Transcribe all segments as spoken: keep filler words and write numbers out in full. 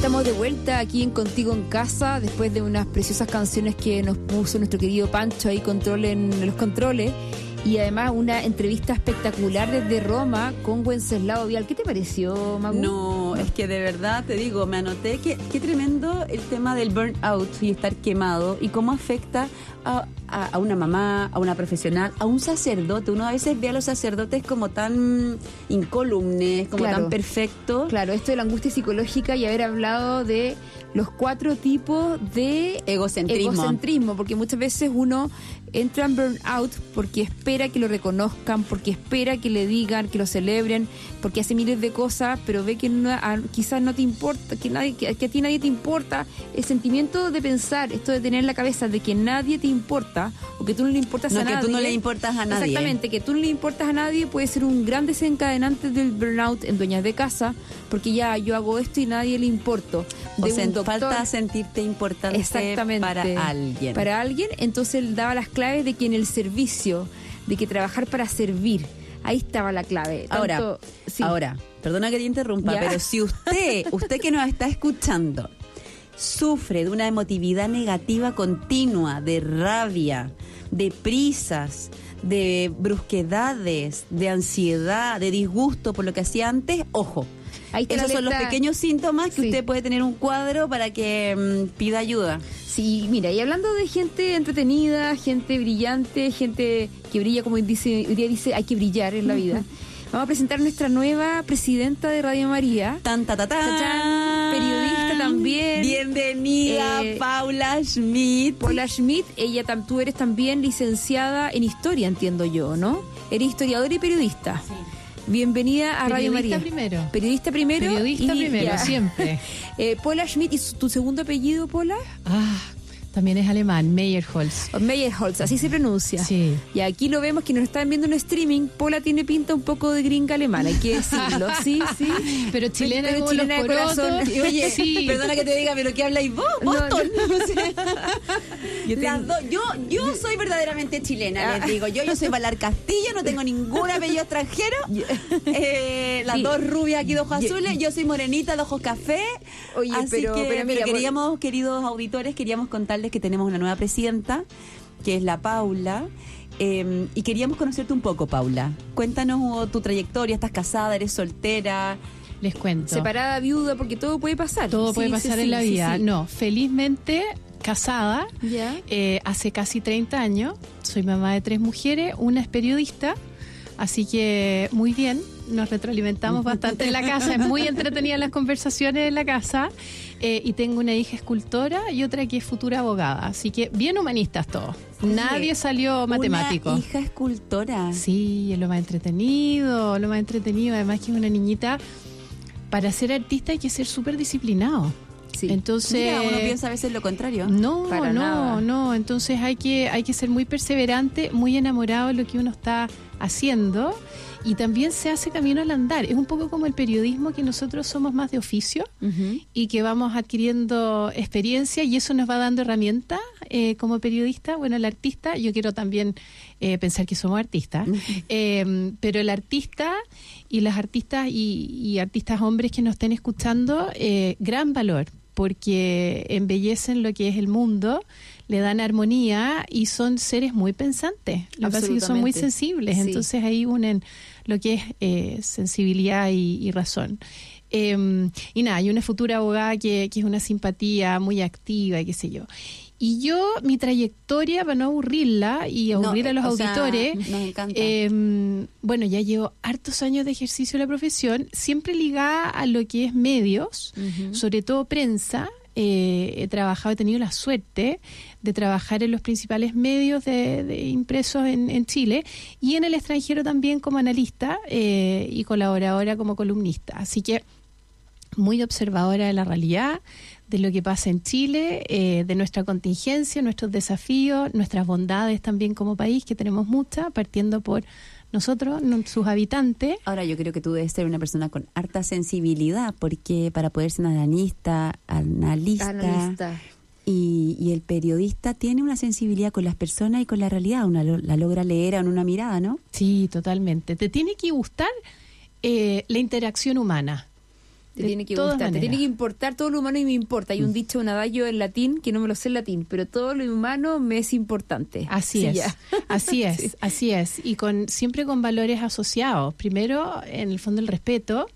Estamos de vuelta aquí en Contigo en Casa, después de unas preciosas canciones que nos puso nuestro querido Pancho ahí control en los controles, y además una entrevista espectacular desde Roma con Wenceslao Vial. ¿Qué te pareció, Magu? No, es que de verdad te digo, me anoté que qué tremendo el tema del burnout y estar quemado y cómo afecta a, a, a una mamá, a una profesional, a un sacerdote. Uno a veces ve a los sacerdotes como tan incólumes, como Claro. tan perfectos. Claro, esto de la angustia psicológica y haber hablado de los cuatro tipos de Egocentrismo. egocentrismo, porque muchas veces uno entra en burnout porque espera que lo reconozcan, porque espera que le digan, que lo celebren, porque hace miles de cosas, pero ve que no, a, quizás no te importa, que nadie, que, que a ti nadie te importa. El sentimiento de pensar, esto de tener en la cabeza de que nadie te importa, o que tú no le importas No, a que nadie. tú no le importas a nadie. Exactamente, que tú no le importas a nadie puede ser un gran desencadenante del burnout en dueñas de casa, porque ya yo hago esto y nadie le importo. O De sea, un doctor, falta sentirte importante exactamente, para alguien. Para alguien, entonces él daba las claves de que en el servicio, de que trabajar para servir, ahí estaba la clave. Tanto, Ahora, sí. ahora, perdona que te interrumpa, ¿Ya? pero si usted, usted que nos está escuchando, sufre de una emotividad negativa continua, de rabia, de prisas, de brusquedades, de ansiedad, de disgusto por lo que hacía antes, ojo. Ahí está Esos la son los alerta. pequeños síntomas que Sí. usted puede tener un cuadro para que mmm, pida ayuda. Sí, mira, y hablando de gente entretenida, gente brillante, gente que brilla, como dice, hoy día dice, hay que brillar en la vida. Vamos a presentar a nuestra nueva presidenta de Radio María. Tan, ta, ta, tan. Tachán, periodista también. Bienvenida, Eh, Paula Schmidt. Paula Schmidt, ella tam- tú eres también licenciada en historia, entiendo yo, ¿no? Eres historiadora y periodista. Sí. Bienvenida a Radio María. Periodista primero. Periodista primero. Periodista y- primero, ya. siempre. Eh, Paula Schmidt, ¿y su- tu segundo apellido, Paula? Ah, también es alemán, Meyerholz. O Meyerholz, así se pronuncia. Sí. Y aquí lo vemos que nos están viendo en streaming. Paula tiene pinta un poco de gringa alemana, hay que decirlo. Sí, sí. Pero chilena Pero como chilena los de corazón. porotos. Y oye, Sí. perdona que te diga, pero ¿qué habláis vos? No, Boston. no. O sea, Yo te- las dos- yo, yo soy verdaderamente chilena, Ah. les digo. Yo, yo soy Valar Castillo, no tengo ningún apellido extranjero. Eh, las Sí. dos rubias aquí de ojos Ye- azules. Yo soy morenita de ojos café. Oye, Así pero- que, pero mira, queríamos, queridos auditores, queríamos contarles que tenemos una nueva presidenta, que es la Paula. Eh, y queríamos conocerte un poco, Paula. Cuéntanos oh, tu trayectoria. ¿Estás casada? ¿Eres soltera? Les cuento. Separada, viuda, porque todo puede pasar. Todo Sí, puede sí, pasar sí, en la sí, vida. sí. No, felizmente casada. Ya. Eh, hace casi treinta años. Soy mamá de tres mujeres. Una es periodista. Así que muy bien. Nos retroalimentamos bastante en la casa. Es muy entretenida las conversaciones en la casa. Eh, y tengo una hija escultora y otra que es futura abogada. Así que bien humanistas todos. Nadie salió matemático. Una hija escultora. Sí, es lo más entretenido, lo más entretenido. Además que es una niñita, para ser artista hay que ser súper disciplinado. Sí. Entonces, Mira, uno piensa a veces lo contrario. no, Para no, nada. no. Entonces hay que, hay que ser muy perseverante, muy enamorado de lo que uno está haciendo. Y también se hace camino al andar. Es un poco como el periodismo, que nosotros somos más de oficio Ujú. y que vamos adquiriendo experiencia, y eso nos va dando herramientas eh, como periodista. Bueno, el artista, yo quiero también eh, pensar que somos artistas, eh, pero el artista y las artistas y, y artistas hombres que nos estén escuchando, eh, gran valor, porque embellecen lo que es el mundo, le dan armonía y son seres muy pensantes. Lo que pasa es que son muy Absolutamente. sensibles, Sí. entonces ahí unen lo que es eh, sensibilidad y, y razón. Eh, y nada, hay una futura abogada que, que es una simpatía muy activa y qué sé yo. Y yo, mi trayectoria, para no aburrirla y aburrir No, a los o sea, auditores, nos encanta. eh, bueno, ya llevo hartos años de ejercicio de la profesión, siempre ligada a lo que es medios, Ujú. sobre todo prensa. Eh, he trabajado, he tenido la suerte de trabajar en los principales medios de, de impresos en, en Chile, y en el extranjero también como analista eh, y colaboradora como columnista. Así que muy observadora de la realidad, de lo que pasa en Chile, eh, de nuestra contingencia, nuestros desafíos, nuestras bondades también como país, que tenemos muchas, partiendo por nosotros, no- sus habitantes. Ahora, yo creo que tú debes ser una persona con harta sensibilidad, porque para poder ser analista, analista, Analista. Y, y el periodista tiene una sensibilidad con las personas y con la realidad, una lo- la logra leer en una mirada, ¿no? Sí, totalmente. Te tiene que gustar eh, la interacción humana. Te de tiene que todas gustar, te maneras. tiene que importar todo lo humano y me importa. Hay un dicho, un adagio en latín, que no me lo sé en latín, pero todo lo humano me es importante. Así Sí, es, ya. así es, Sí. así es. Y con siempre con valores asociados. Primero, en el fondo, el respeto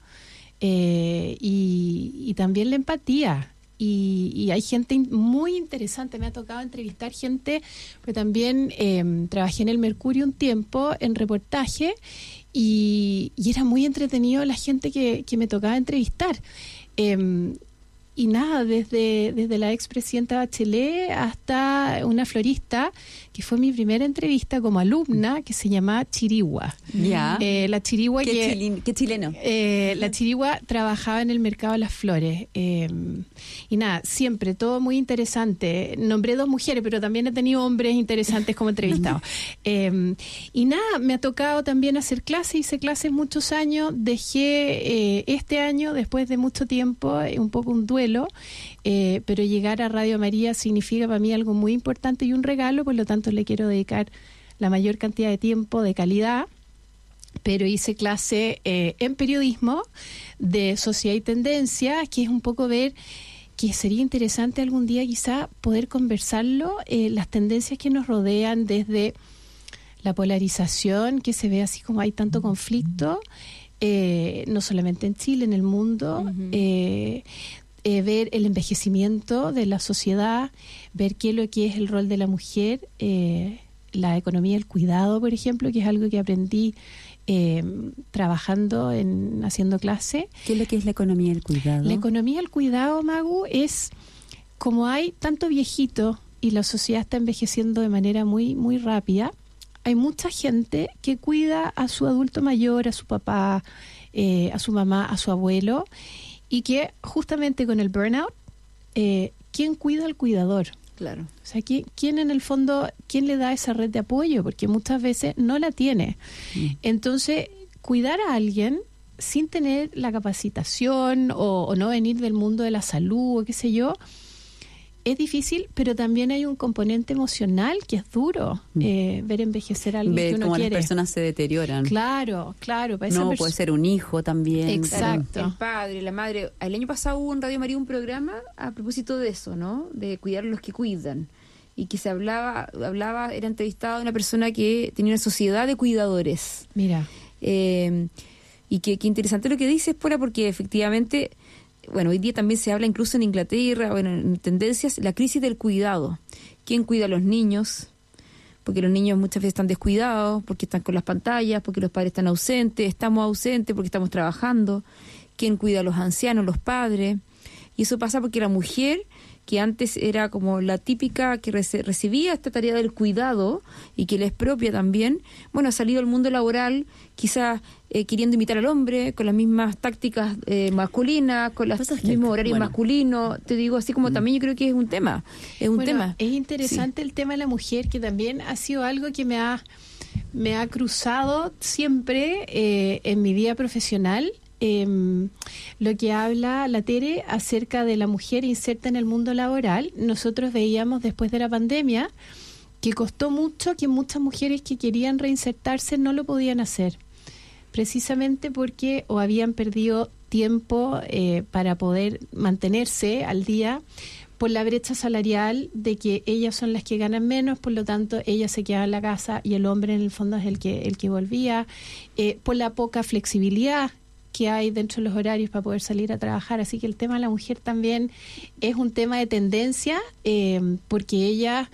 eh, y, y también la empatía. Y, y hay gente in- muy interesante, me ha tocado entrevistar gente, pero también eh, trabajé en el Mercurio un tiempo en reportaje y, y era muy entretenido la gente que, que me tocaba entrevistar. Eh, y nada, desde, desde la expresidenta Bachelet hasta una florista, que fue mi primera entrevista como alumna, que se llama Chirigua. Ya. Eh, la Chirigua ¿Qué, que... chilin- qué chileno? Eh, la Chirigua trabajaba en el mercado de las flores eh, y nada, siempre todo muy interesante. Nombré dos mujeres, pero también he tenido hombres interesantes como entrevistados. Eh, y nada, me ha tocado también hacer clases, hice clases muchos años, dejé eh, este año, después de mucho tiempo, eh, un poco un duelo, eh, pero llegar a Radio María significa para mí algo muy importante y un regalo, por lo tanto le quiero dedicar la mayor cantidad de tiempo de calidad. Pero hice clase eh, en periodismo de sociedad y tendencia, que es un poco ver que sería interesante algún día quizá poder conversarlo, eh, las tendencias que nos rodean desde la polarización, que se ve así como hay tanto conflicto, eh, no solamente en Chile, en el mundo, Ujú. eh, eh, ver el envejecimiento de la sociedad, ver qué es lo que es el rol de la mujer, eh, la economía del cuidado, por ejemplo, que es algo que aprendí eh, trabajando, en haciendo clase. ¿Qué es lo que es la economía del cuidado? La economía del cuidado, Magu, es como hay tanto viejito y la sociedad está envejeciendo de manera muy, muy rápida, hay mucha gente que cuida a su adulto mayor, a su papá, eh, a su mamá, a su abuelo, y que justamente con el burnout, eh, ¿quién cuida al cuidador? Claro. O sea, ¿quién, quién en el fondo, quién le da esa red de apoyo? Porque muchas veces no la tiene. Mm. Entonces, cuidar a alguien sin tener la capacitación o, o no venir del mundo de la salud o qué sé yo, es difícil, pero también hay un componente emocional que es duro, Mm. eh, ver envejecer a alguien Ver que uno cómo quiere. las personas se deterioran. Claro, claro. Para esa No, perso- puede ser un hijo también. Exacto. El padre, la madre. El año pasado hubo en Radio María un programa a propósito de eso, ¿no? De cuidar a los que cuidan. Y que se hablaba, hablaba, era entrevistada una persona que tenía una sociedad de cuidadores. Mira, Eh, y que, que interesante lo que dices, Pora, porque efectivamente, bueno, hoy día también se habla incluso en Inglaterra, bueno, en tendencias, la crisis del cuidado. ¿Quién cuida a los niños? Porque los niños muchas veces están descuidados, porque están con las pantallas, porque los padres están ausentes, estamos ausentes porque estamos trabajando. ¿Quién cuida a los ancianos, los padres? Y eso pasa porque la mujer, que antes era como la típica que rece- recibía esta tarea del cuidado y que le es propia también, bueno, ha salido al mundo laboral quizás eh, queriendo imitar al hombre, con las mismas tácticas eh, masculinas, con los Pasa que, mismos horarios bueno. masculinos, te digo, así como también yo creo que es un tema, es un bueno, tema. es interesante el tema de la mujer, que también ha sido algo que me ha, me ha cruzado siempre eh, en mi vida profesional. Eh, lo que habla la Tere acerca de la mujer inserta en el mundo laboral. Nosotros veíamos después de la pandemia que costó mucho, que muchas mujeres que querían reinsertarse no lo podían hacer, precisamente porque o habían perdido tiempo eh, para poder mantenerse al día, por la brecha salarial de que ellas son las que ganan menos, por lo tanto ellas se quedaban en la casa y el hombre en el fondo es el que el que volvía, eh, por la poca flexibilidad que hay dentro de los horarios para poder salir a trabajar. Así que el tema de la mujer también es un tema de tendencia, eh, porque ellas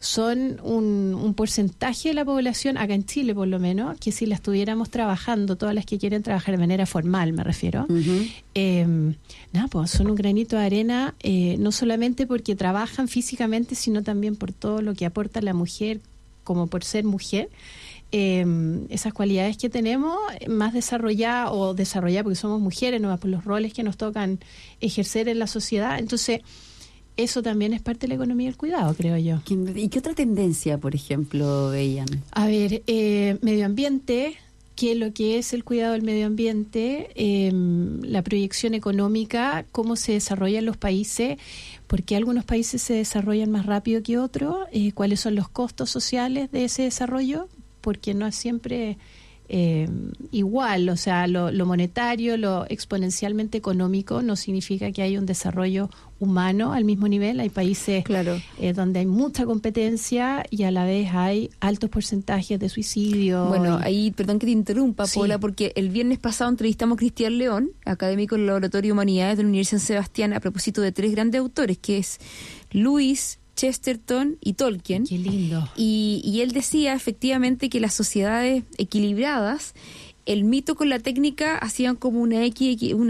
son un, un porcentaje de la población, acá en Chile por lo menos, que si la estuviéramos trabajando, todas las que quieren trabajar de manera formal, me refiero, Ujú. eh, nada, pues son un granito de arena, eh, no solamente porque trabajan físicamente, sino también por todo lo que aporta la mujer, como por ser mujer. Eh, esas cualidades que tenemos más desarrolladas o desarrolladas porque somos mujeres, no por los roles que nos tocan ejercer en la sociedad. Entonces, eso también es parte de la economía del cuidado, creo yo. ¿Quién- ¿Y qué otra tendencia, por ejemplo, veían? A ver, eh, medio ambiente, que lo que es el cuidado del medio ambiente, eh, la proyección económica, cómo se desarrollan los países, por qué algunos países se desarrollan más rápido que otros, eh, cuáles son los costos sociales de ese desarrollo, porque no es siempre eh, igual, o sea, lo, lo monetario, lo exponencialmente económico no significa que haya un desarrollo humano al mismo nivel. Hay países Claro. eh, donde hay mucha competencia y a la vez hay altos porcentajes de suicidio. Bueno, y- ahí, perdón que te interrumpa, Sí. Paula, porque el viernes pasado entrevistamos a Cristian León, académico del Laboratorio de Humanidades de la Universidad de San Sebastián, a propósito de tres grandes autores, que es Lewis, Chesterton y Tolkien. Qué lindo. Y, y él decía efectivamente que las sociedades equilibradas, el mito con la técnica hacían como una X, una